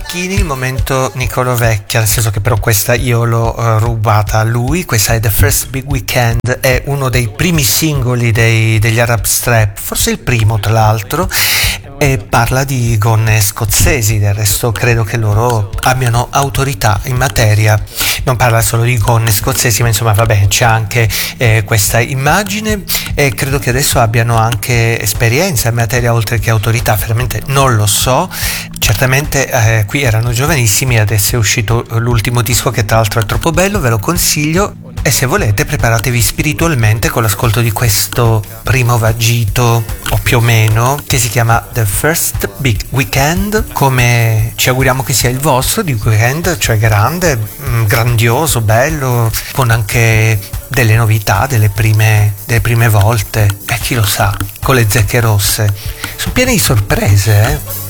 Facchini, il momento Nicolò Vecchia, nel senso che però questa io l'ho rubata a lui. Questa è The First Big Weekend, è uno dei primi singoli degli Arab Strap, forse il primo tra l'altro, e parla di gonne scozzesi. Del resto credo che loro abbiano autorità in materia. Non parla solo di gonne scozzesi, ma insomma vabbè, c'è anche questa immagine, e credo che adesso abbiano anche esperienza in materia oltre che autorità, veramente non lo so. Certamente qui erano giovanissimi, adesso è uscito l'ultimo disco che tra l'altro è troppo bello, ve lo consiglio, e se volete preparatevi spiritualmente con l'ascolto di questo primo vagito, o più o meno, che si chiama The First Big Weekend, come ci auguriamo che sia il vostro di weekend, cioè grande, grandioso, bello, con anche delle novità, delle prime volte, e chi lo sa, con le zecche rosse. Sono piene di sorprese,